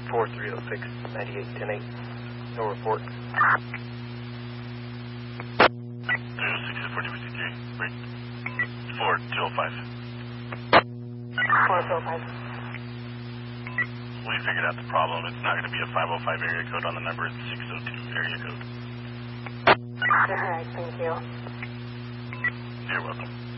4306 9810 8. No report. 306 wait. 4205. 4205. We figured out the problem. It's not going to be a 505 area code on the number. It's 602 area code. Alright, thank you. You're welcome.